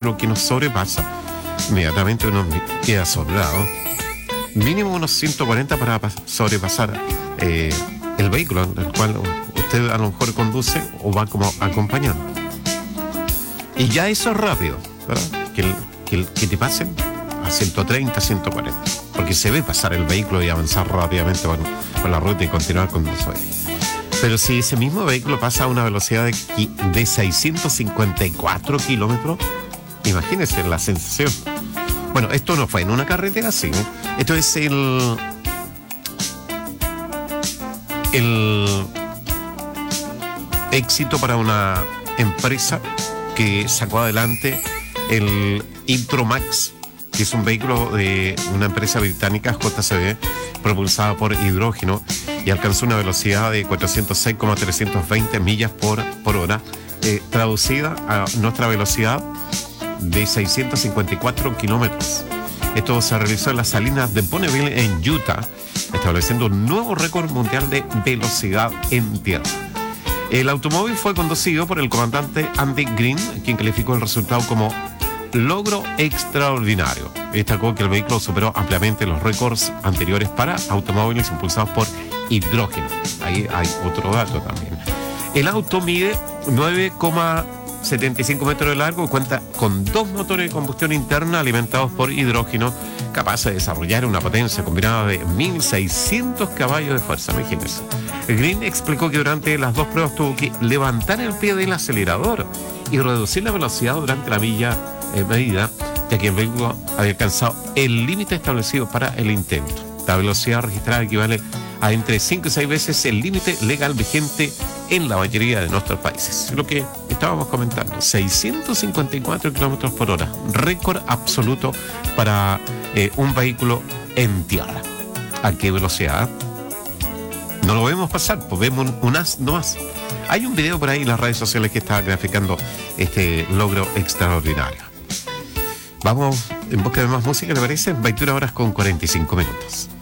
vehículo que nos sobrepasa, inmediatamente uno queda asombrado. Mínimo unos 140 para sobrepasar el vehículo en el cual usted a lo mejor conduce o va como acompañando. Y ya eso es rápido, ¿verdad? Que te pasen a 130, 140, porque se ve pasar el vehículo y avanzar rápidamente por la ruta y continuar con el sueño. Pero si ese mismo vehículo pasa a una velocidad de 654 kilómetros, imagínense la sensación. Bueno, esto no fue en una carretera, sí, ¿eh? Esto es el éxito para una empresa que sacó adelante el Intromax, que es un vehículo de una empresa británica, JCB, propulsada por hidrógeno, y alcanzó una velocidad de 406,320 millas por hora, traducida a nuestra velocidad de 654 kilómetros. Esto se realizó en las salinas de Bonneville, en Utah, estableciendo un nuevo récord mundial de velocidad en tierra. El automóvil fue conducido por el comandante Andy Green, quien calificó el resultado como logro extraordinario. Destacó que el vehículo superó ampliamente los récords anteriores para automóviles impulsados por hidrógeno. Ahí hay otro dato también. El auto mide 9,75 metros de largo y cuenta con 2 motores de combustión interna alimentados por hidrógeno, capaces de desarrollar una potencia combinada de 1.600 caballos de fuerza. Imagínense. Green explicó que durante las 2 pruebas tuvo que levantar el pie del acelerador y reducir la velocidad durante la medida, ya que el vehículo había alcanzado el límite establecido para el intento. La velocidad registrada equivale a entre 5 y 6 veces el límite legal vigente en la mayoría de nuestros países. Lo que estábamos comentando, 654 kilómetros por hora, récord absoluto para un vehículo en tierra. ¿A qué velocidad? No lo vemos pasar, pues vemos un as nomás. Hay un video por ahí en las redes sociales que está graficando este logro extraordinario. Vamos en busca de más música, ¿le parece? 21 horas con 45 minutos.